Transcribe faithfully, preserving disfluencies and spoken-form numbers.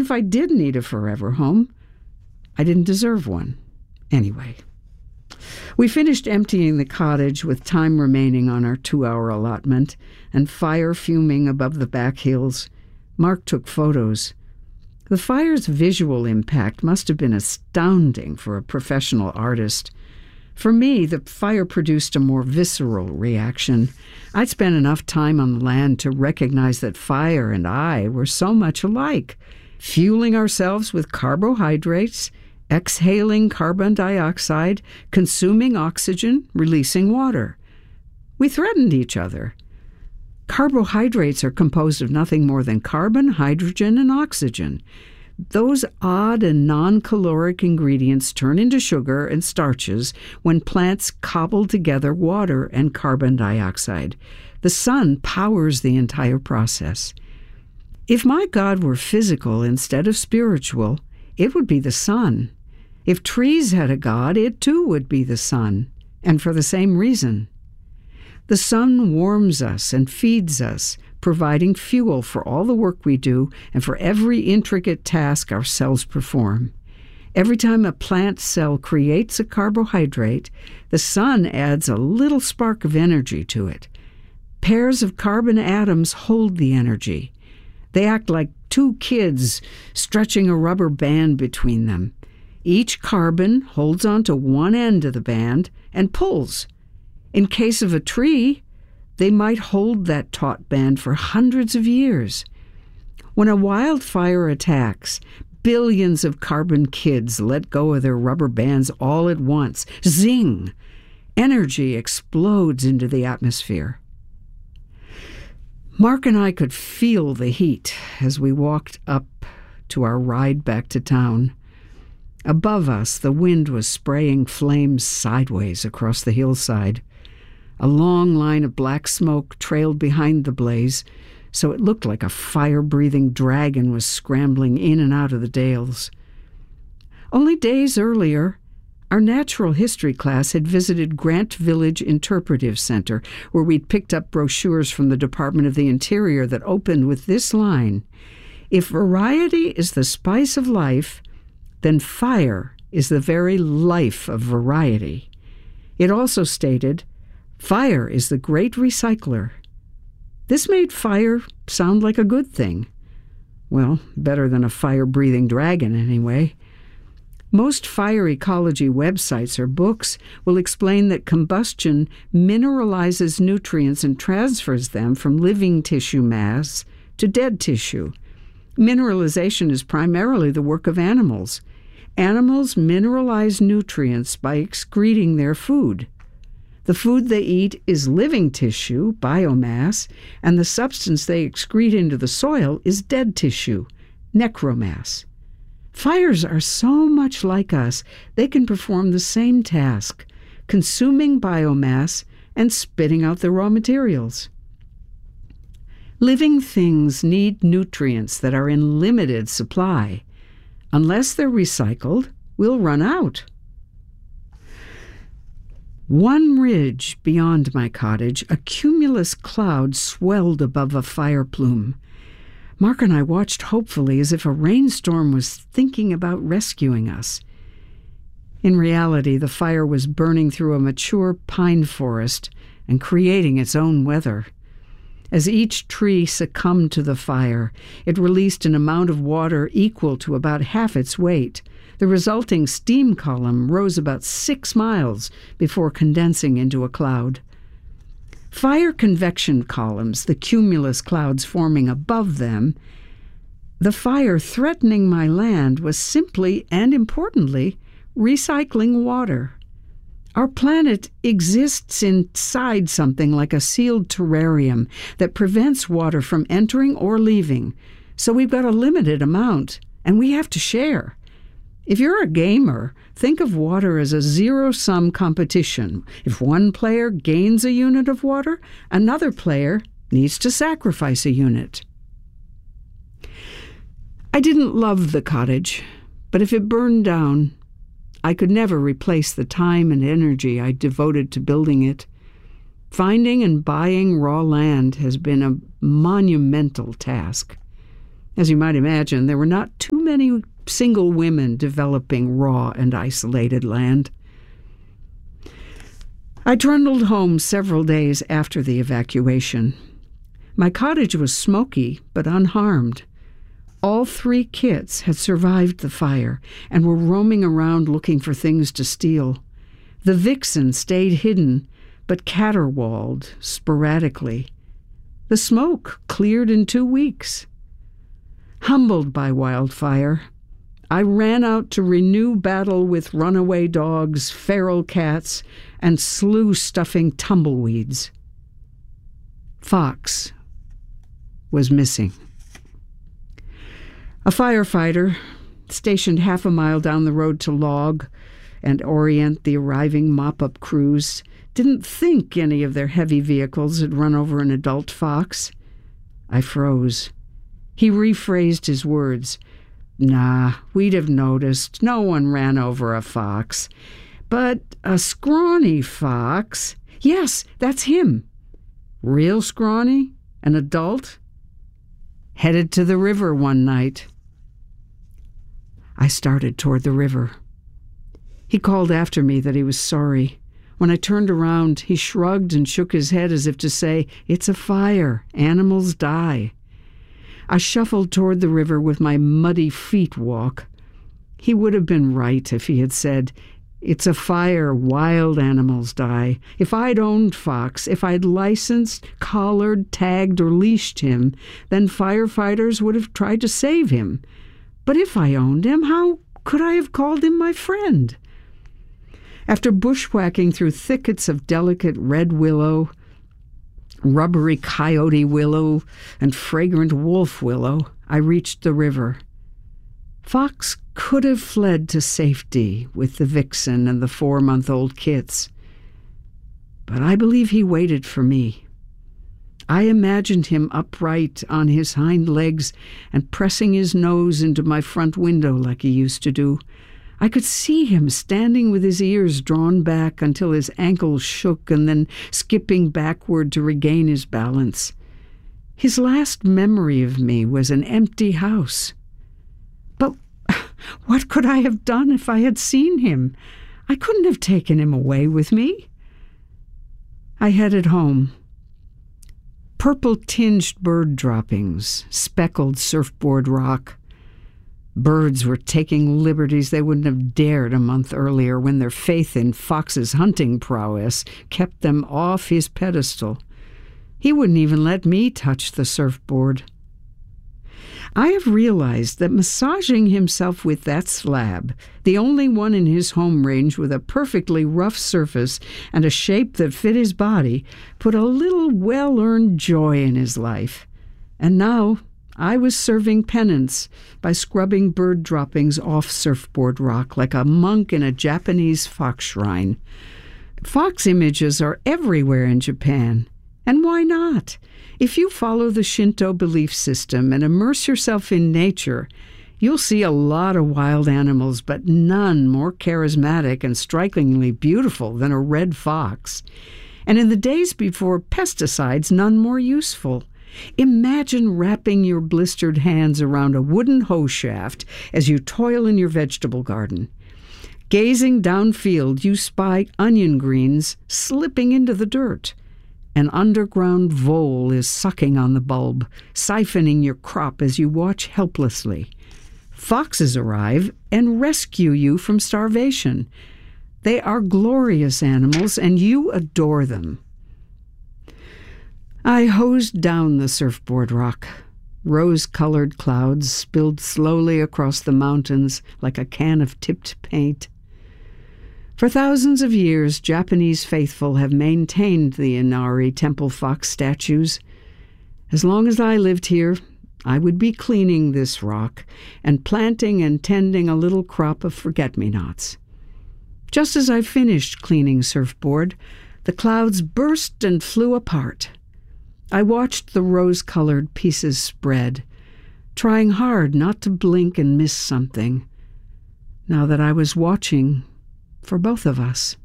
if I did need a forever home, I didn't deserve one anyway. We finished emptying the cottage with time remaining on our two-hour allotment and fire fuming above the back hills. Mark took photos. The fire's visual impact must have been astounding for a professional artist. For me, the fire produced a more visceral reaction. I'd spent enough time on the land to recognize that fire and I were so much alike, fueling ourselves with carbohydrates, exhaling carbon dioxide, consuming oxygen, releasing water. We threatened each other. Carbohydrates are composed of nothing more than carbon, hydrogen, and oxygen. Those odd and non-caloric ingredients turn into sugar and starches when plants cobble together water and carbon dioxide. The sun powers the entire process. If my God were physical instead of spiritual, it would be the sun. If trees had a God, it too would be the sun, and for the same reason. The sun warms us and feeds us, providing fuel for all the work we do and for every intricate task our cells perform. Every time a plant cell creates a carbohydrate, the sun adds a little spark of energy to it. Pairs of carbon atoms hold the energy. They act like two kids stretching a rubber band between them. Each carbon holds onto one end of the band and pulls. In case of a tree, they might hold that taut band for hundreds of years. When a wildfire attacks, billions of carbon kids let go of their rubber bands all at once. Zing! Energy explodes into the atmosphere. Mark and I could feel the heat as we walked up to our ride back to town. Above us, the wind was spraying flames sideways across the hillside. A long line of black smoke trailed behind the blaze, so it looked like a fire-breathing dragon was scrambling in and out of the dales. Only days earlier, our natural history class had visited Grant Village Interpretive Center, where we'd picked up brochures from the Department of the Interior that opened with this line: "If variety is the spice of life, then fire is the very life of variety." It also stated, "Fire is the great recycler." This made fire sound like a good thing. Well, better than a fire-breathing dragon, anyway. Most fire ecology websites or books will explain that combustion mineralizes nutrients and transfers them from living tissue mass to dead tissue. Mineralization is primarily the work of animals. Animals mineralize nutrients by excreting their food. The food they eat is living tissue, biomass, and the substance they excrete into the soil is dead tissue, necromass. Fires are so much like us, they can perform the same task, consuming biomass and spitting out the raw materials. Living things need nutrients that are in limited supply. Unless they're recycled, we'll run out. One ridge beyond my cottage, a cumulus cloud swelled above a fire plume. Mark and I watched hopefully as if a rainstorm was thinking about rescuing us. In reality, the fire was burning through a mature pine forest and creating its own weather. As each tree succumbed to the fire, it released an amount of water equal to about half its weight. The resulting steam column rose about six miles before condensing into a cloud. Fire convection columns, the cumulus clouds forming above them, the fire threatening my land was simply and importantly recycling water. Our planet exists inside something like a sealed terrarium that prevents water from entering or leaving, so we've got a limited amount, and we have to share. If you're a gamer, think of water as a zero-sum competition. If one player gains a unit of water, another player needs to sacrifice a unit. I didn't love the cottage, but if it burned down, I could never replace the time and energy I devoted to building it. Finding and buying raw land has been a monumental task. As you might imagine, there were not too many single women developing raw and isolated land. I trundled home several days after the evacuation. My cottage was smoky but unharmed. All three kits had survived the fire and were roaming around looking for things to steal. The vixen stayed hidden, but caterwauled sporadically. The smoke cleared in two weeks. Humbled by wildfire, I ran out to renew battle with runaway dogs, feral cats, and slough-stuffing tumbleweeds. Fox was missing. A firefighter, stationed half a mile down the road to log and orient the arriving mop-up crews, didn't think any of their heavy vehicles had run over an adult fox. I froze. He rephrased his words. Nah, we'd have noticed. No one ran over a fox. But a scrawny fox. Yes, that's him. Real scrawny? An adult? Headed to the river one night. I started toward the river. He called after me that he was sorry. When I turned around, he shrugged and shook his head as if to say, "It's a fire. Animals die." I shuffled toward the river with my muddy feet walk. He would have been right if he had said, "It's a fire. Wild animals die." If I'd owned Fox, if I'd licensed, collared, tagged, or leashed him, then firefighters would have tried to save him. But if I owned him, how could I have called him my friend? After bushwhacking through thickets of delicate red willow, rubbery coyote willow, and fragrant wolf willow, I reached the river. Fox could have fled to safety with the vixen and the four-month-old kits, but I believe he waited for me. I imagined him upright on his hind legs and pressing his nose into my front window like he used to do. I could see him standing with his ears drawn back until his ankles shook and then skipping backward to regain his balance. His last memory of me was an empty house. But what could I have done if I had seen him? I couldn't have taken him away with me. I headed home. Purple-tinged bird droppings, speckled surfboard rock. Birds were taking liberties they wouldn't have dared a month earlier when their faith in Fox's hunting prowess kept them off his pedestal. He wouldn't even let me touch the surfboard. I have realized that massaging himself with that slab, the only one in his home range with a perfectly rough surface and a shape that fit his body, put a little well-earned joy in his life. And now I was serving penance by scrubbing bird droppings off surfboard rock like a monk in a Japanese fox shrine. Fox images are everywhere in Japan. And why not? If you follow the Shinto belief system and immerse yourself in nature, you'll see a lot of wild animals, but none more charismatic and strikingly beautiful than a red fox. And in the days before pesticides, none more useful. Imagine wrapping your blistered hands around a wooden hoe shaft as you toil in your vegetable garden. Gazing downfield, you spy onion greens slipping into the dirt. An underground vole is sucking on the bulb, siphoning your crop as you watch helplessly. Foxes arrive and rescue you from starvation. They are glorious animals, and you adore them. I hosed down the surfboard rock. Rose-colored clouds spilled slowly across the mountains like a can of tipped paint. For thousands of years, Japanese faithful have maintained the Inari temple fox statues. As long as I lived here, I would be cleaning this rock and planting and tending a little crop of forget-me-nots. Just as I finished cleaning surfboard, the clouds burst and flew apart. I watched the rose-colored pieces spread, trying hard not to blink and miss something, now that I was watching for both of us.